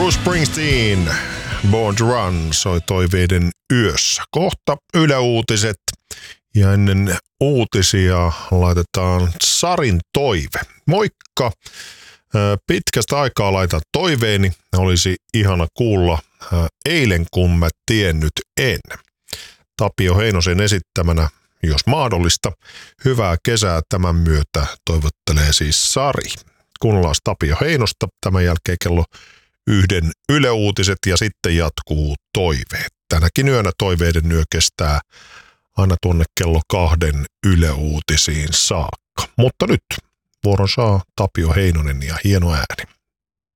Bruce Springsteen, Born to Run, soi toiveiden yössä. Kohta Yle Uutiset ja ennen uutisia laitetaan Sarin toive. Moikka! Pitkästä aikaa laitan toiveeni. Olisi ihana kuulla eilen kun mä tiennyt en. Tapio Heinosen esittämänä, jos mahdollista. Hyvää kesää tämän myötä toivottelee siis Sari. Kuunnellaan Tapio Heinosta tämän jälkeen kello 1 Yle Uutiset ja sitten jatkuu toiveet. Tänäkin yönä toiveiden yö kestää aina tuonne kello 2 Yle Uutisiin saakka. Mutta nyt vuoron saa Tapio Heinonen ja hieno ääni.